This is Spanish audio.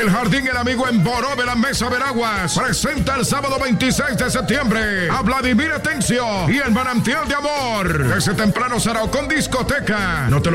El Jardín El Amigo en Boró de la Mesa Veraguas presenta el sábado 26 de septiembre a Vladimir Atencio y el Manantial de Amor. Desde temprano será con discoteca. No te lo